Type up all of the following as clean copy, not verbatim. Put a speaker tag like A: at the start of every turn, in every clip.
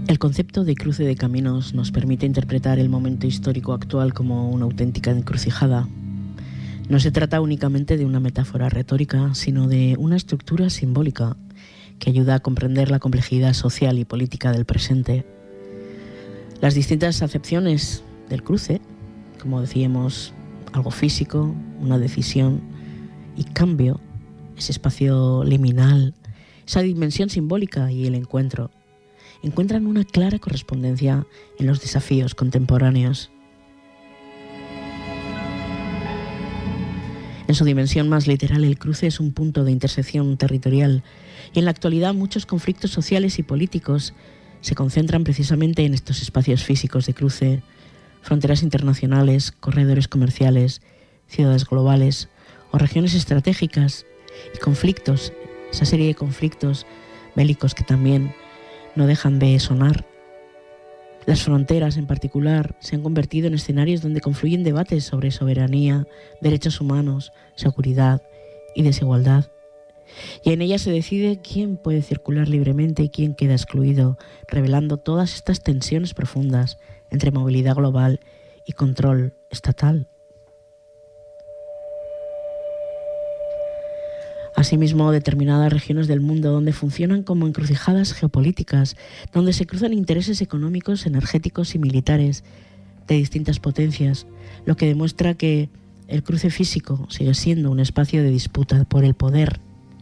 A: El concepto de cruce de caminos nos permite interpretar el momento histórico actual como una auténtica encrucijada. No se trata únicamente de una metáfora retórica, sino de una estructura simbólica que ayuda a comprender la complejidad social y política del presente. Las distintas acepciones del cruce, como decíamos, algo físico, una decisión y cambio, ese espacio liminal, esa dimensión simbólica y el encuentro, encuentran una clara correspondencia en los desafíos contemporáneos. En su dimensión más literal, el cruce es un punto de intersección territorial y en la actualidad muchos conflictos sociales y políticos se concentran precisamente en estos espacios físicos de cruce, fronteras internacionales, corredores comerciales, ciudades globales o regiones estratégicas y conflictos, esa serie de conflictos bélicos que también no dejan de sonar. Las fronteras, en particular, se han convertido en escenarios donde confluyen debates sobre soberanía, derechos humanos, seguridad y desigualdad. Y en ellas se decide quién puede circular libremente y quién queda excluido, revelando todas estas tensiones profundas entre movilidad global y control estatal. Asimismo, determinadas regiones del mundo donde funcionan como encrucijadas geopolíticas, donde se cruzan intereses económicos, energéticos y militares de distintas potencias, lo que demuestra que el cruce físico sigue siendo un espacio de disputa por el poder.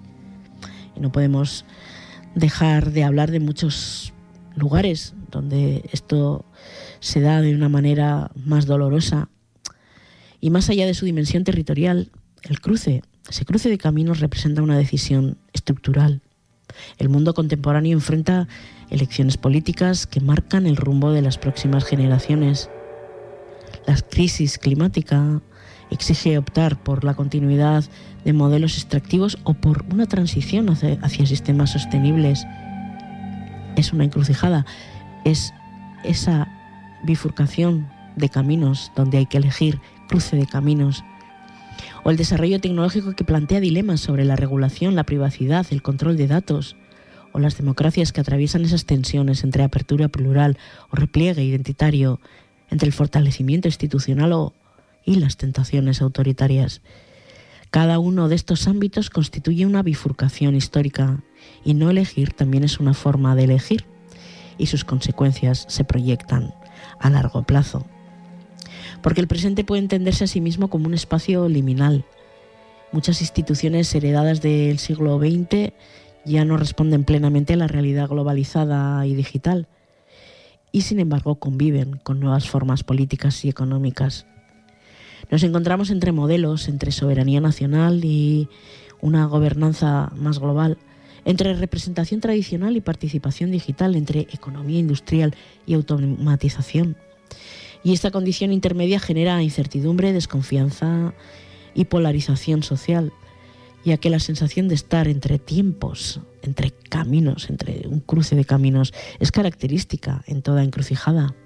A: Y no podemos dejar de hablar de muchos lugares donde esto se da de una manera más dolorosa. Y más allá de su dimensión territorial, ese cruce de caminos representa una decisión estructural. El mundo contemporáneo enfrenta elecciones políticas que marcan el rumbo de las próximas generaciones. La crisis climática exige optar por la continuidad de modelos extractivos o por una transición hacia sistemas sostenibles. Es una encrucijada, es esa bifurcación de caminos donde hay que elegir cruce de caminos. O el desarrollo tecnológico que plantea dilemas sobre la regulación, la privacidad, el control de datos, o las democracias que atraviesan esas tensiones entre apertura plural o repliegue identitario, entre el fortalecimiento institucional y las tentaciones autoritarias. Cada uno de estos ámbitos constituye una bifurcación histórica y no elegir también es una forma de elegir y sus consecuencias se proyectan a largo plazo. Porque el presente puede entenderse a sí mismo como un espacio liminal. Muchas instituciones heredadas del siglo XX ya no responden plenamente a la realidad globalizada y digital y sin embargo conviven con nuevas formas políticas y económicas. Nos encontramos entre modelos, entre soberanía nacional y una gobernanza más global, entre representación tradicional y participación digital, entre economía industrial y automatización. Y esta condición intermedia genera incertidumbre, desconfianza y polarización social, ya que la sensación de estar entre tiempos, entre caminos, entre un cruce de caminos, es característica en toda encrucijada.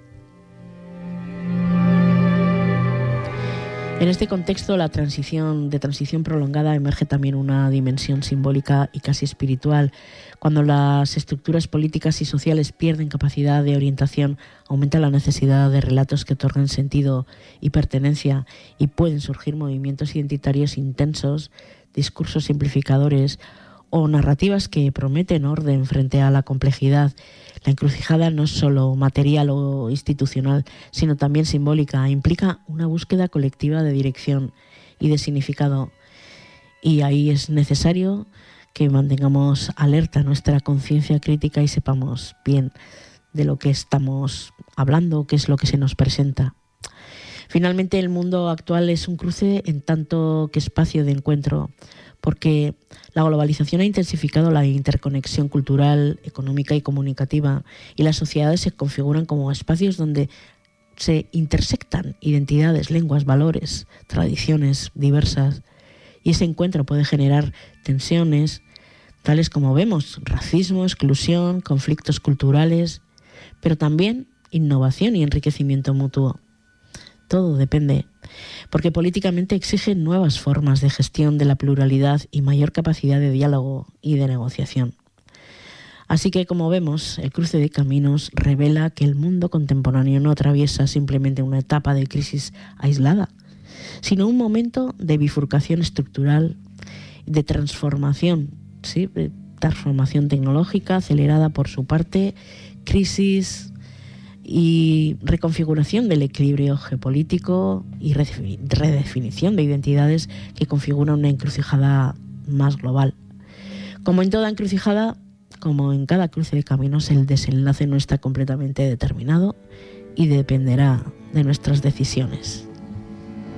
A: En este contexto, de transición prolongada, emerge también una dimensión simbólica y casi espiritual. Cuando las estructuras políticas y sociales pierden capacidad de orientación, aumenta la necesidad de relatos que otorguen sentido y pertenencia y pueden surgir movimientos identitarios intensos, discursos simplificadores o narrativas que prometen orden frente a la complejidad. La encrucijada no es solo material o institucional, sino también simbólica. Implica una búsqueda colectiva de dirección y de significado. Y ahí es necesario que mantengamos alerta nuestra conciencia crítica y sepamos bien de lo que estamos hablando, qué es lo que se nos presenta. Finalmente, el mundo actual es un cruce en tanto que espacio de encuentro, porque la globalización ha intensificado la interconexión cultural, económica y comunicativa, y las sociedades se configuran como espacios donde se intersectan identidades, lenguas, valores, tradiciones diversas, y ese encuentro puede generar tensiones, tales como vemos, racismo, exclusión, conflictos culturales, pero también innovación y enriquecimiento mutuo. Todo depende, porque políticamente exigen nuevas formas de gestión de la pluralidad y mayor capacidad de diálogo y de negociación. Así que, como vemos, el cruce de caminos revela que el mundo contemporáneo no atraviesa simplemente una etapa de crisis aislada, sino un momento de bifurcación estructural, de transformación, ¿sí? De transformación tecnológica acelerada por su parte, crisis y reconfiguración del equilibrio geopolítico y redefinición de identidades que configuran una encrucijada más global. Como en toda encrucijada, como en cada cruce de caminos, el desenlace no está completamente determinado y dependerá de nuestras decisiones.